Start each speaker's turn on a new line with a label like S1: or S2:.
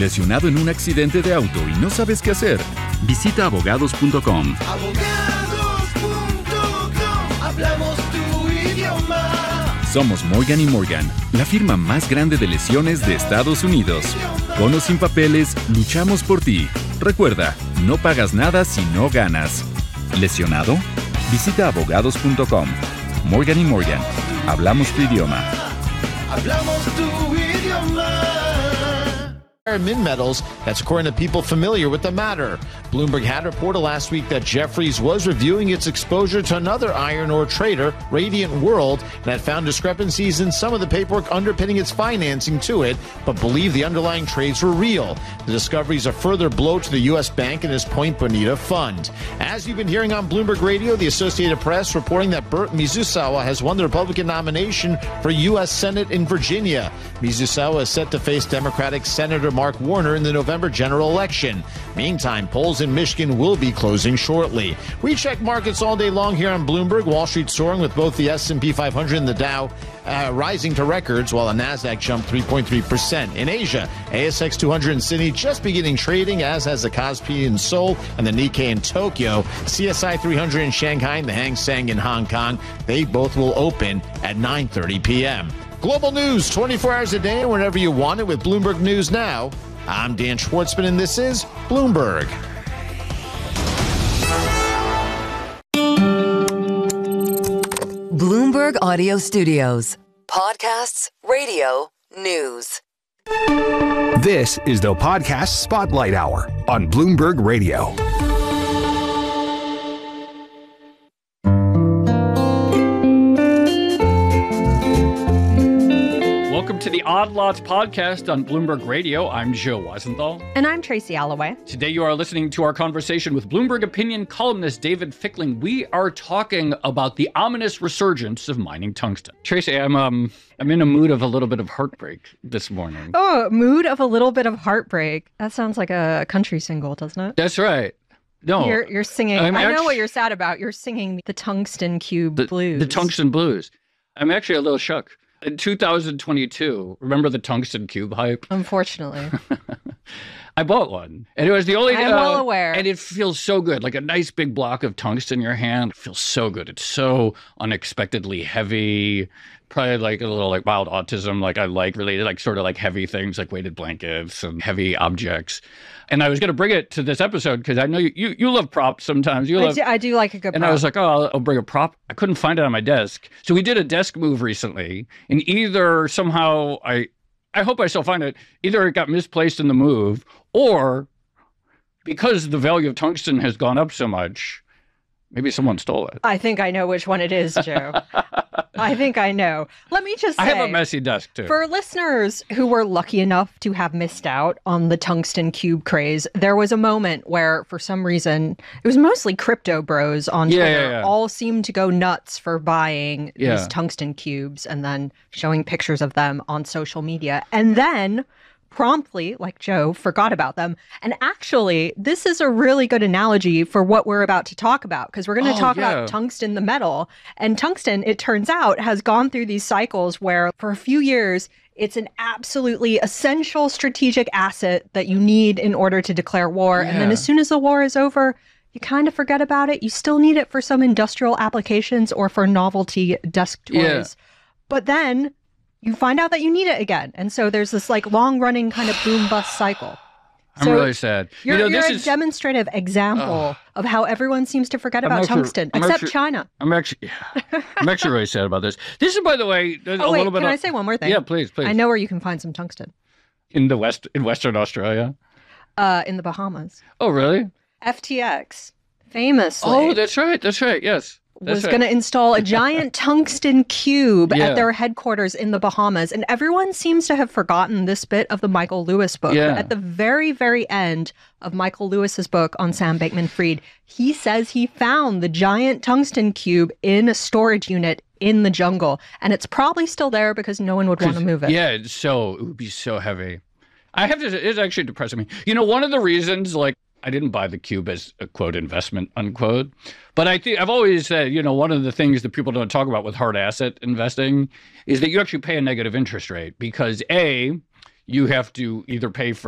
S1: ¿Lesionado en un accidente de auto y no sabes qué hacer? Visita abogados.com.
S2: Hablamos tu idioma.
S1: Somos Morgan & Morgan, la firma más grande de lesiones de Estados Unidos. Con o sin papeles, luchamos por ti. Recuerda, no pagas nada si no ganas. ¿Lesionado? Visita abogados.com. Morgan & Morgan, hablamos tu idioma.
S2: Hablamos tu idioma.
S3: Min metals, that's according to people familiar with the matter. Bloomberg had reported last week that Jefferies was reviewing its exposure to another iron ore trader, Radiant World, and had found discrepancies in some of the paperwork underpinning its financing to it, but believed the underlying trades were real. The discovery is a further blow to the U.S. bank and its Point Bonita fund. As you've been hearing on Bloomberg Radio, the Associated Press reporting that Burt Mizusawa has won the Republican nomination for U.S. Senate in Virginia. Mizusawa is set to face Democratic Senator Mark Warner in the November general election. Meantime, polls in Michigan will be closing shortly. We check markets all day long here on Bloomberg. Wall Street soaring with both the S&P 500 and the Dow rising to records, while the Nasdaq jumped 3.3%. In Asia, ASX 200 in Sydney just beginning trading, as has the Kospi in Seoul and the Nikkei in Tokyo. CSI 300 in Shanghai and the Hang Seng in Hong Kong. They both will open at 9:30 p.m. Global news 24 hours a day, whenever you want it, with Bloomberg News Now. I'm Dan Schwartzman, and this is Bloomberg.
S4: Bloomberg Audio Studios. Podcasts, radio, news.
S5: This is the Podcast Spotlight Hour on Bloomberg Radio.
S6: Welcome to the Odd Lots podcast on Bloomberg Radio. I'm Joe Weisenthal.
S7: And I'm Tracy Alloway.
S6: Today you are listening to our conversation with Bloomberg opinion columnist David Fickling. We are talking about the ominous resurgence of mining tungsten. Tracy, I'm in a mood of a little bit of heartbreak this morning.
S7: Oh, mood of a little bit of heartbreak. That sounds like a country single, doesn't it?
S6: That's right. No,
S7: you're singing. I know what you're sad about. You're singing the Tungsten Cube Blues.
S6: The Tungsten Blues. I'm actually a little shook. In 2022, remember the tungsten cube hype?
S7: Unfortunately.
S6: I bought one. And it was the only...
S7: I'm well aware.
S6: And it feels so good. Like a nice big block of tungsten in your hand. It feels so good. It's so unexpectedly heavy. Probably like a little like mild autism. Like I like related, like sort of like heavy things like weighted blankets and heavy objects. And I was going to bring it to this episode because I know you love props sometimes.
S7: I do like a good prop.
S6: And I was like, oh, I'll bring a prop. I couldn't find it on my desk. So we did a desk move recently. And either somehow, I hope I still find it, either it got misplaced in the move or because the value of tungsten has gone up so much, maybe someone stole it.
S7: I think I know which one it is, Joe. I think I know. Let me just say,
S6: I have a messy desk, too.
S7: For listeners who were lucky enough to have missed out on the tungsten cube craze, there was a moment where, for some reason, it was mostly crypto bros on Twitter, all seemed to go nuts for buying these tungsten cubes and then showing pictures of them on social media. And then promptly, like Joe, forgot about them. And actually, this is a really good analogy for what we're about to talk about, because we're going to talk about tungsten, the metal. And tungsten, it turns out, has gone through these cycles where for a few years, it's an absolutely essential strategic asset that you need in order to declare war. And then as soon as the war is over, you kind of forget about it. You still need it for some industrial applications or for novelty desk toys. But then you find out that you need it again. And so there's this like long running kind of boom bust cycle.
S6: I'm really sad.
S7: You're a demonstrative example of how everyone seems to forget about tungsten, except China.
S6: I'm actually really sad about this. This is, by the way,
S7: can I say one more thing?
S6: Yeah, please.
S7: I know where you can find some tungsten.
S6: In Western Australia?
S7: In the Bahamas.
S6: Oh, really?
S7: FTX, famously.
S6: Oh, that's right. Yes.
S7: Was going to install a giant tungsten cube at their headquarters in the Bahamas. And everyone seems to have forgotten this bit of the Michael Lewis book.
S6: Yeah.
S7: At the very, very end of Michael Lewis's book on Sam Bankman-Fried, he says he found the giant tungsten cube in a storage unit in the jungle. And it's probably still there because no one would want to move it.
S6: Yeah, it would be so heavy. It's actually depressing me. You know, one of the reasons, like, I didn't buy the cube as a quote investment, unquote. But I've always said, you know, one of the things that people don't talk about with hard asset investing is that you actually pay a negative interest rate because A, you have to either pay for